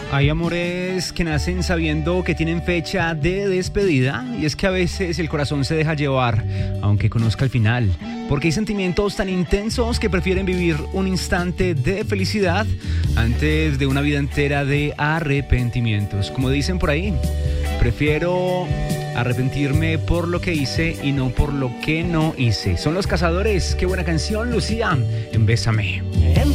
Hay amores que nacen sabiendo que tienen fecha de despedida, y es que a veces el corazón se deja llevar, aunque conozca el final, porque hay sentimientos tan intensos que prefieren vivir un instante de felicidad antes de una vida entera de arrepentimientos. Como dicen por ahí, prefiero arrepentirme por lo que hice y no por lo que no hice. Son Los Cazadores. Qué buena canción, Lucía, en Bésame.